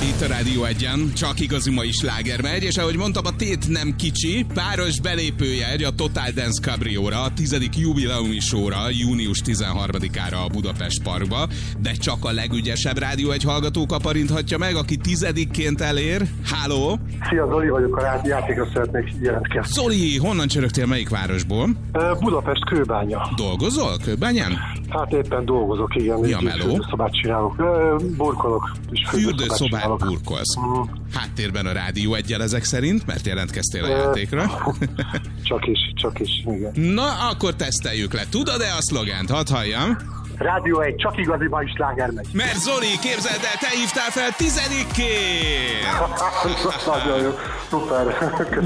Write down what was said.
Itt a Rádió Egyen csak igazi mai sláger megy, és ahogy mondtam, a tét nem kicsi, páros belépőjegy a Total Dance Cabrióra, a 10. jubileumi showra, június 13-ára a Budapest Parkba, de csak a legügyesebb Rádió Egy hallgató kaparinthatja meg, aki 10-ként elér. Háló! Szia, Zoli vagyok, a játékra szeretnék jelentkezni. Zoli, honnan csörögtél, melyik városból? Budapest, Kőbánya. Dolgozol Kőbányán? Hát éppen dolgozok, igen. Mi a meló? Fürdőszobát csinálok. Burkolok. Fürdőszobát burkolsz. Háttérben a Rádió Eggyel ezek szerint, mert jelentkeztél a játékra. Csak is, igen. Na, akkor teszteljük le. Tudod-e a szlogent? Hadd halljam. Rádió Egy, csak igazi mai sláger megy. Mert Zoli, képzeld el, te hívtál fel 10-ként! Nagyon jó, szuper.